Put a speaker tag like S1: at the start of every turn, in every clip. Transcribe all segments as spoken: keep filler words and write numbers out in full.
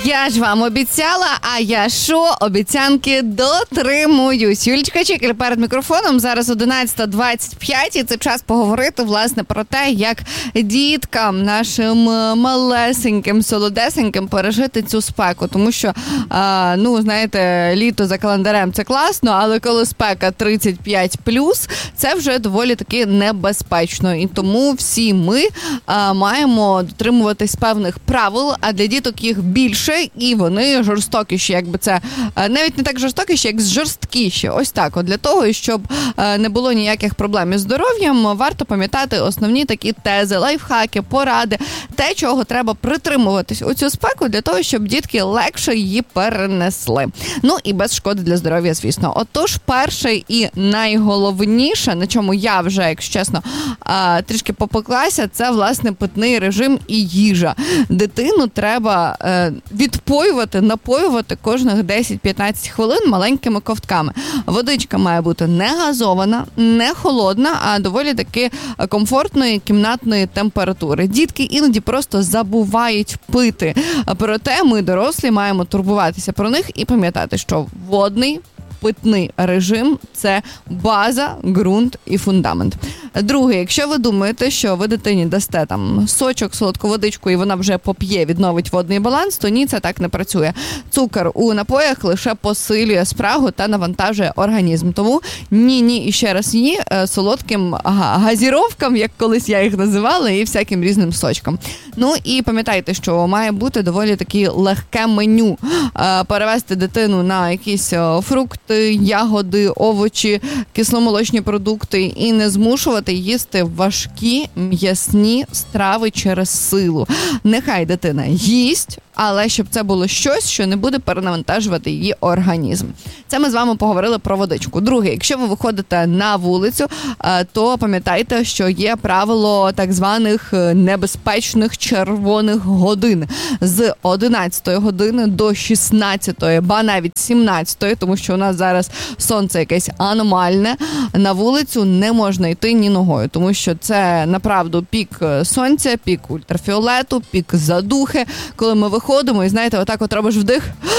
S1: Я ж вам обіцяла, а я що? Обіцянки дотримуюсь. Юлічка Чикель перед мікрофоном. Зараз одинадцята двадцять п'ять, і це час поговорити, власне, про те, як діткам, нашим малесеньким, солодесеньким пережити цю спеку. Тому що, а, ну, знаєте, літо за календарем – це класно, але коли спека тридцять п'ять плюс, це вже доволі таки небезпечно. І тому всі ми а, маємо дотримуватись певних правил, а для діток їх більше, і вони жорстокіші, якби це навіть не так жорстокіші, як жорсткіші. Ось так. От для того, щоб не було ніяких проблем із здоров'ям, варто пам'ятати основні такі тези, лайфхаки, поради, те, чого треба притримуватись у цю спеку для того, щоб дітки легше її перенесли. Ну і без шкоди для здоров'я, звісно. Отож, перше і найголовніше, на чому я вже, якщо чесно, трішки попеклася, це, власне, питний режим і їжа. Дитину треба відпоювати, напоювати кожних десять-п'ятнадцять хвилин маленькими ковтками. Водичка має бути не газована, не холодна, а доволі таки комфортної кімнатної температури. Дітки іноді просто забувають пити. Проте ми, дорослі, маємо турбуватися про них і пам'ятати, що водний питний режим – це база, ґрунт і фундамент. Друге, якщо ви думаєте, що ви дитині дасте там сочок, солодку водичку і вона вже поп'є, відновить водний баланс, то ні, це так не працює. Цукор у напоях лише посилює спрагу та навантажує організм. Тому ні-ні і ще раз ні солодким газіровкам, як колись я їх називала, і всяким різним сочкам. Ну і пам'ятайте, що має бути доволі таке легке меню. Перевести дитину на якісь фрукти, ягоди, овочі, кисломолочні продукти і не змушувати їсти важкі м'ясні страви через силу. Нехай дитина їсть, але щоб це було щось, що не буде перенавантажувати її організм. Це ми з вами поговорили про водичку. Друге, якщо ви виходите на вулицю, то пам'ятайте, що є правило так званих небезпечних червоних годин. З одинадцятої години до шістнадцятої, ба навіть сімнадцятої, тому що у нас зараз сонце якесь аномальне, на вулицю не можна йти ні ногою, тому що це, направду, пік сонця, пік ультрафіолету, пік задухи, коли ми виходимо і, знаєте, отак от робиш вдих,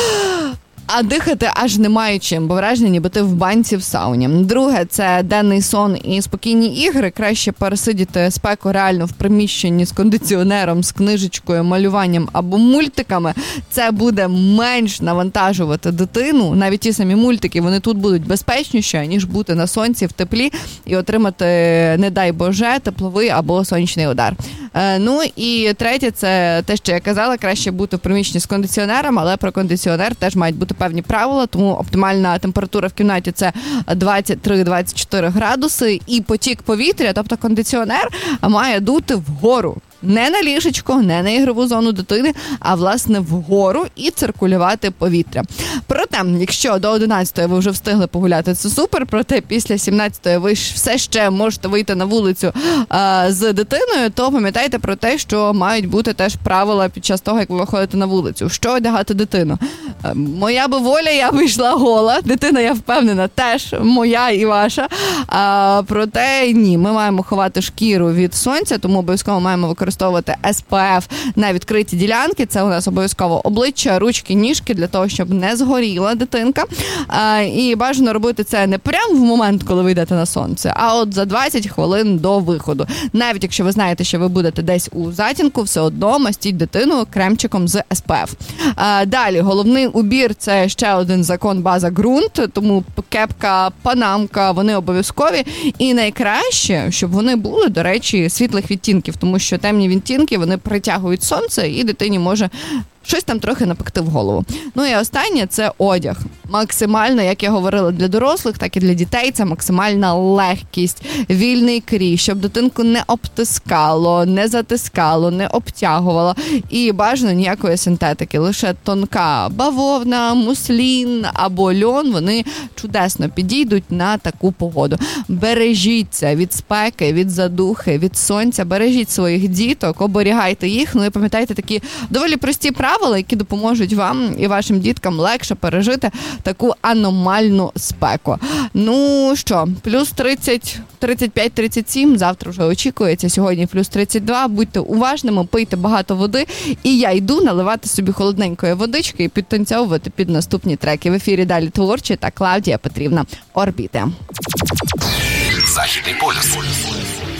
S1: а дихати аж немає чим, бо враження, ніби ти в банці в сауні. Друге, це денний сон і спокійні ігри. Краще пересидіти спеку реально в приміщенні з кондиціонером, з книжечкою, малюванням або мультиками. Це буде менш навантажувати дитину. Навіть ті самі мультики, вони тут будуть безпечніші, ніж бути на сонці в теплі і отримати, не дай Боже, тепловий або сонячний удар. Ну і третє, це те, що я казала, краще бути в приміщенні з кондиціонером, але про кондиціонер теж мають бути певні правила, тому оптимальна температура в кімнаті – це двадцять три - двадцять чотири градуси, і потік повітря, тобто кондиціонер, має дути вгору. Не на ліжечко, не на ігрову зону дитини, а, власне, вгору і циркулювати повітря. Проте, якщо до одинадцятої ви вже встигли погуляти, це супер, проте після сімнадцятої ви ж все ще можете вийти на вулицю а, з дитиною, то пам'ятайте про те, що мають бути теж правила під час того, як ви виходите на вулицю. Що одягати дитину? А, моя би воля, я вийшла гола. Дитина, я впевнена, теж моя і ваша. А, проте, ні, ми маємо ховати шкіру від сонця, тому обов'язково маємо використовувати використовувати ес пе еф на відкриті ділянки. Це у нас обов'язково обличчя, ручки, ніжки, для того, щоб не згоріла дитинка. А, і бажано робити це не прямо в момент, коли ви йдете на сонце, а от за двадцять хвилин до виходу. Навіть якщо ви знаєте, що ви будете десь у затінку, все одно мастіть дитину кремчиком з ес пе еф. А, далі, головний убір – це ще один закон база ґрунт, тому кепка, панамка, вони обов'язкові. І найкраще, щоб вони були, до речі, світлих відтінків, тому що темні відтінки, вони притягують сонце, і дитині може щось там трохи напекти в голову. Ну і останнє – це одяг. Максимально, як я говорила, для дорослих, так і для дітей, це максимальна легкість, вільний крій, щоб дитинку не обтискало, не затискало, не обтягувало. І бажано ніякої синтетики. Лише тонка бавовна, муслін або льон, вони чудесно підійдуть на таку погоду. Бережіться від спеки, від задухи, від сонця, бережіть своїх діток, оберігайте їх. Ну і пам'ятайте такі доволі прості правила, правила, які допоможуть вам і вашим діткам легше пережити таку аномальну спеку. Ну що, плюс тридцять, тридцять п'ять, тридцять сім, завтра вже очікується, сьогодні плюс тридцять два. Будьте уважними, пийте багато води. І я йду наливати собі холодненької водички і підтанцьовувати під наступні треки. В ефірі далі творчі та Клавдія Петрівна. Орбіти.
S2: Західний полюс.